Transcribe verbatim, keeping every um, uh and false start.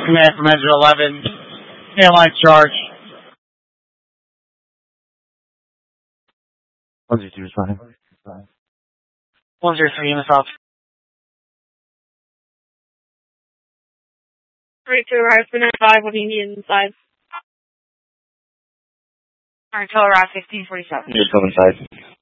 command from Engine eleven. Airline charge. one zero two responding. one zero three, units off. Ready to arrive for nine five, what do you need inside? Alright, till arrive fifteen forty-seven. Just come inside.